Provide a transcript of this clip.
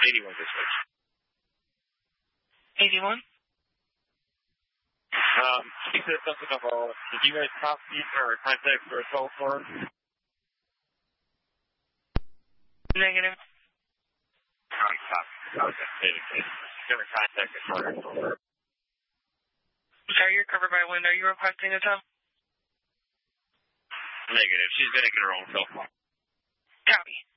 81 this week. 81? She said something about, did you guys copy or contact for a call for her? Negative. Okay. Never contacted her. Sorry, you're covered by wind. Are you requesting a tow? Negative. She's going to get her own cell phone. Copy.